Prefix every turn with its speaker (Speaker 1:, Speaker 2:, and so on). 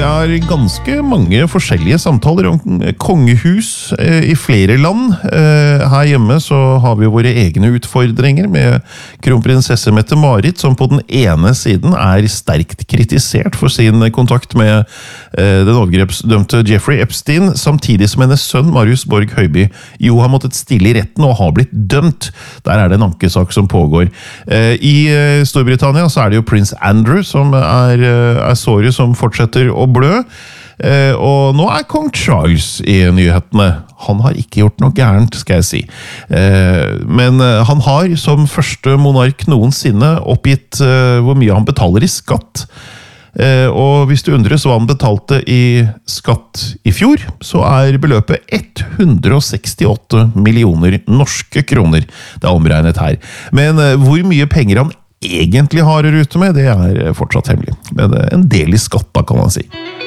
Speaker 1: har ganske mange forskjellige samtaler om kongehus i flere land. Her hjemme så har vi våre egne utfordringer med kronprinsesse Mette-Marit, som på den ene siden er sterkt kritisert for sin kontakt med den overgrepsdømte Jeffrey Epstein, samtidig som hennes sønn Marius Borg Høiby jo har måttet stille i retten og har blitt dømt. Der er det en ankesak som pågår. I Storbritannia så er det jo prins Andrew som er såret som fortsetter å blø, og nå er kong Charles i nyhetene. Han har ikke gjort noe gærent, skal jeg si. Men han har som første monark noensinne oppgitt hvor mye han betaler i skatt. Og hvis du undres hva han betalte i skatt i fjor, så er beløpet 168 millioner norske kroner. Det er omregnet her. Men hvor mye penger han egentlig har å rute med, det er fortsatt hemmelig. Men en del i skatt da, kan man si.